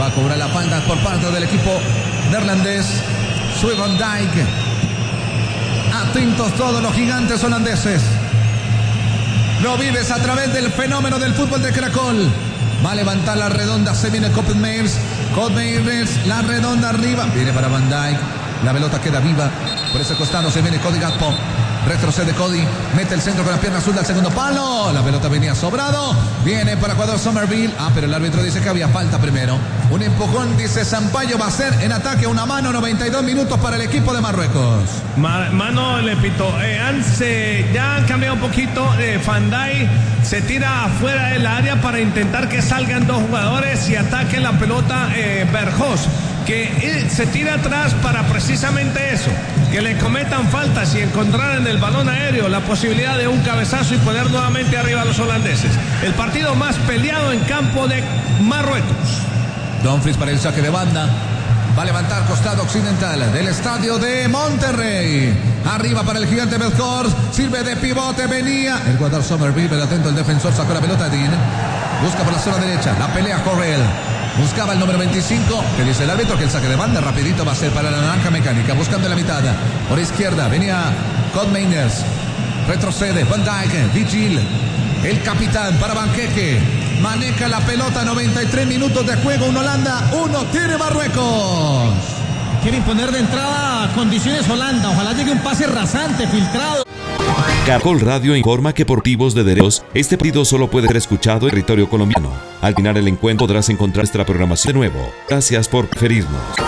va a cobrar la falta por parte del equipo neerlandés. Sue Van Dijk. Atentos todos los gigantes holandeses. Lo vives a través del fenómeno del fútbol de Caracol. Va a levantar la redonda, se viene Koopmeiners, la redonda arriba, viene para Van Dijk, la pelota queda viva, por ese costado se viene Cody Gakpo, retrocede Cody, mete el centro con la pierna azul al segundo palo, la pelota venía sobrado, viene para jugador Somerville, pero el árbitro dice que había falta primero, un empujón, dice Sampaio, va a ser en ataque una mano, 92 minutos para el equipo de Marruecos. Mano, le pito, ya han cambiado un poquito, Van Dijk se tira afuera del área para intentar que salgan dos jugadores y ataque la pelota Berjos, que se tira atrás para precisamente eso, que le cometan faltas y encontrar en el balón aéreo la posibilidad de un cabezazo y poner nuevamente arriba a los holandeses. El partido más peleado en campo de Marruecos. Dumfries para el saque de banda. Va a levantar costado occidental del estadio de Monterrey. Arriba para el gigante Belfort. Sirve de pivote. Venía el jugador Somerville, pero atento el defensor. Sacó la pelota Dean. Busca por la zona derecha. La pelea Correll. Buscaba el número 25. Que dice el árbitro que el saque de banda rapidito va a ser para la naranja mecánica. Buscando la mitad. Por izquierda venía Koopmeiners. Retrocede Van Dijk. Vigil. El capitán para Banqueque. Maneja la pelota, 93 minutos de juego, un Holanda, 1 tiene Marruecos. Quiere imponer de entrada condiciones Holanda, ojalá llegue un pase rasante, filtrado. Caracol Radio informa que por motivos de derechos, este partido solo puede ser escuchado en territorio colombiano. Al final el encuentro podrás encontrar nuestra programación de nuevo. Gracias por preferirnos.